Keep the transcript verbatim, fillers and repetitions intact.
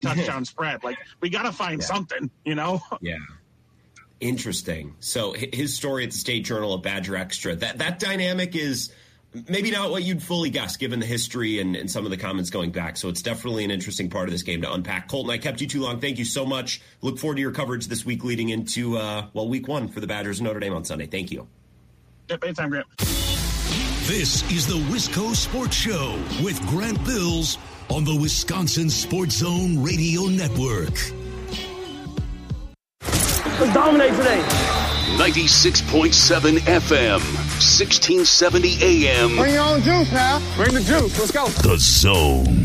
touchdown spread. Like, we got to find yeah. something, you know? Yeah. Interesting. So his story at the State Journal of Badger Extra, that, that dynamic is maybe not what you'd fully guess given the history and, and some of the comments going back. So it's definitely an interesting part of this game to unpack. Colton, I kept you too long. Thank you so much. Look forward to your coverage this week leading into, uh, well, week one for the Badgers and Notre Dame on Sunday. Thank you. Yep, anytime, Grant. This is the Wisco Sports Show with Grant Bills on the Wisconsin Sports Zone Radio Network. Let's dominate today. ninety-six point seven F M, sixteen seventy A M. Bring your own juice now. Bring the juice. Let's go. The Zone.